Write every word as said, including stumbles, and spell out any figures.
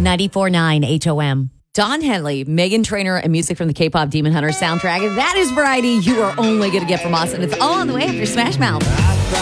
ninety-four point nine H O M. Don Henley, Meghan Trainor, and music from the K-pop Demon Hunter soundtrack. That is variety you are only going to get from us, and it's all on the way after Smash Mouth.